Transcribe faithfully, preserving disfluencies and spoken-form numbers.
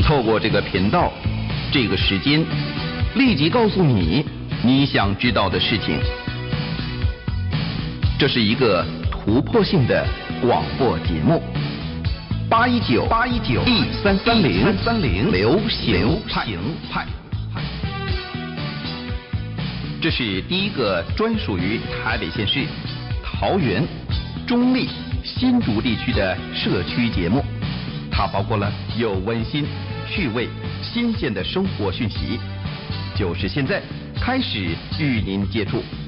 透过这个频道，这个时间，立即告诉你你想知道的事情。这是一个突破性的广播节目。八一九八一九一三三零三零流行派，这是第一个专属于台北县市、桃园、中立、新竹地区的社区节目。它包括了有温馨、趣味、新鲜的生活讯息。就是现在开始与您接触。